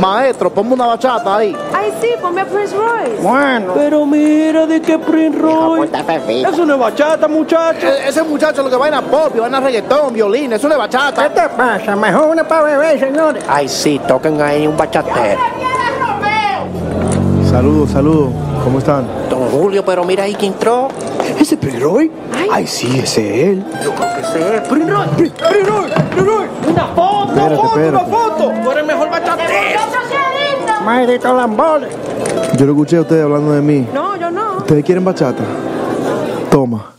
Maestro, ponme una bachata ahí. Ay, sí, ponme a Prince Royce. Bueno. Pero mira, ¿de qué Prince Royce? Eso no es bachata, muchacho. Ese muchacho lo que vaina pop, y vaina reggaetón, violín, eso no es bachata. ¿Qué te pasa? Mejor una para beber, señores. Ay, sí, toquen ahí un bachatero. Saludos, saludos. ¿Cómo están? Don Julio, pero mira ahí quién entró. ¿Ese es Prince Royce? Ay, sí, ese es él. Yo creo que ese es Prince Royce. Prince Royce. Una foto, Espérate. una foto. Tú eres el mejor bachatero. Maldito lambones. Yo lo escuché a ustedes hablando de mí. No, yo no. ¿Ustedes quieren bachata? Toma.